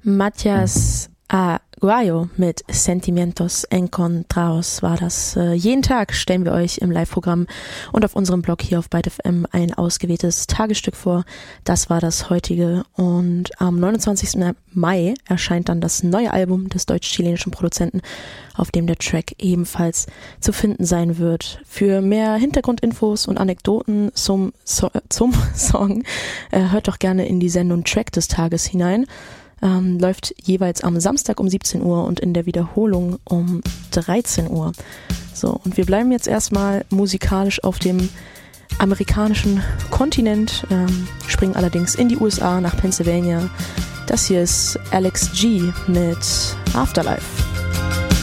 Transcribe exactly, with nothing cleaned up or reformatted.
Matías Aguayo mit Sentimientos Encontrados war das. Äh, jeden Tag stellen wir euch im Live-Programm und auf unserem Blog hier auf Byte F M ein ausgewähltes Tagesstück vor. Das war das heutige und am neunundzwanzigsten Mai erscheint dann das neue Album des deutsch-chilenischen Produzenten, auf dem der Track ebenfalls zu finden sein wird. Für mehr Hintergrundinfos und Anekdoten zum, so- zum Song äh, hört doch gerne in die Sendung Track des Tages hinein. Ähm, läuft jeweils am Samstag um siebzehn Uhr und in der Wiederholung um dreizehn Uhr. So, und wir bleiben jetzt erstmal musikalisch auf dem amerikanischen Kontinent, ähm, springen allerdings in die U S A nach Pennsylvania. Das hier ist Alex G mit Afterlife.